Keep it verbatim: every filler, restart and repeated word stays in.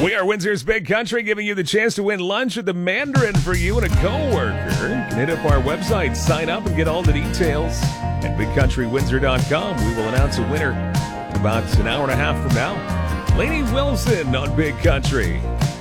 We are Windsor's Big Country, giving you the chance to win lunch at the Mandarin for you and a coworker. You can hit up our website, sign up, and get all the details at big country windsor dot com. We will announce a winner about an hour and a half from now. Lainey Wilson on Big Country.